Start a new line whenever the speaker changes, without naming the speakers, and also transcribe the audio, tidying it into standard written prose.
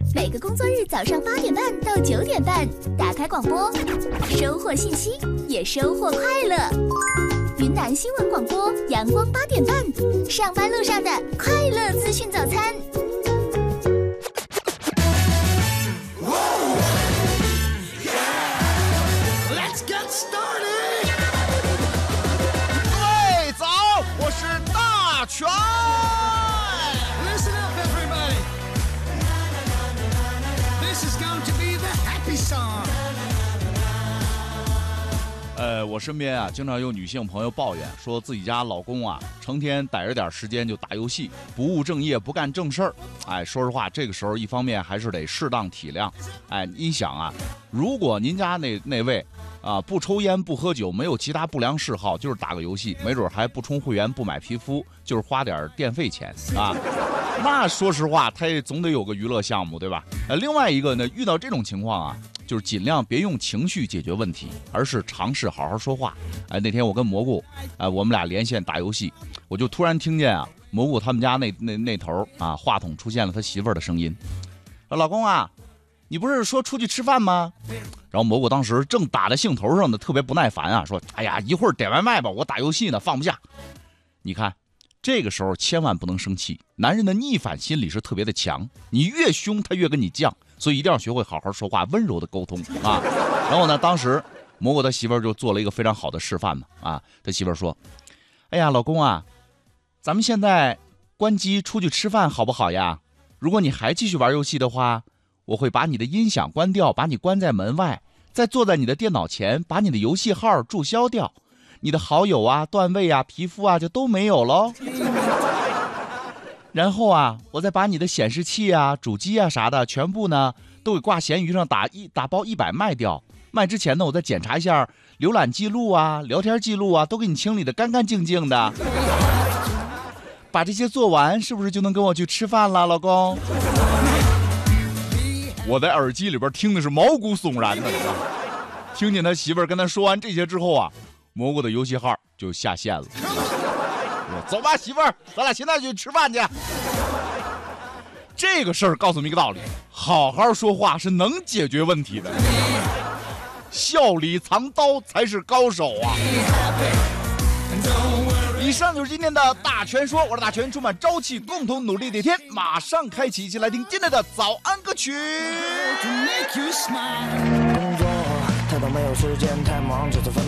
每个工作日早上8点半到9点半，打开广播，收获信息，也收获快乐。云南新闻广播，阳光8点半，上班路上的快乐资讯早餐。
各位早，我是大全。
Listen up, everybody. This is going to be the happy song.
我身边啊，经常有女性朋友抱怨，说自己家老公啊，成天逮着点时间就打游戏，不务正业，不干正事儿。哎，说实话，这个时候一方面还是得适当体谅。哎，你想啊，如果您家那位啊不抽烟不喝酒，没有其他不良嗜好，就是打个游戏，没准还不充会员不买皮肤，就是花点电费钱啊。那说实话，他也总得有个娱乐项目，对吧？另外一个呢，遇到这种情况啊，就是尽量别用情绪解决问题，而是尝试好好说话。哎，那天我跟蘑菇，我们俩连线打游戏，我就突然听见啊，蘑菇他们家那头啊，话筒出现了他媳妇儿的声音：“老公啊，你不是说出去吃饭吗？”然后蘑菇当时正打在兴头上的，特别不耐烦啊，说：“哎呀，一会儿点外卖吧，我打游戏呢，放不下。”你看。这个时候千万不能生气，男人的逆反心理是特别的强，你越凶他越跟你犟，所以一定要学会好好说话，温柔的沟通啊。然后呢，当时蘑菇他媳妇儿就做了一个非常好的示范嘛啊，他媳妇儿说：“哎呀，老公啊，咱们现在关机出去吃饭好不好呀？如果你还继续玩游戏的话，我会把你的音响关掉，把你关在门外，再坐在你的电脑前，把你的游戏号注销掉。你的好友啊、段位啊、皮肤啊就都没有喽。然后啊，我再把你的显示器啊、主机啊啥的全部呢都给挂闲鱼上打包100卖掉。卖之前呢，我再检查一下浏览记录啊、聊天记录啊，都给你清理的干干净净的。把这些做完，是不是就能跟我去吃饭了，老公？”我在耳机里边听的是毛骨悚然的，听见他媳妇儿跟他说完这些之后啊，蘑菇的游戏号就下线了。走吧，媳妇儿，咱俩现在就去吃饭去。这个事儿告诉我们一个道理：好好说话是能解决问题的，笑里藏刀才是高手啊！以上就是今天的大全说，我是大全，充满朝气，共同努力的一天马上开启，一起来听今天的早安歌曲。
工作太多没有时间，太忙，这次分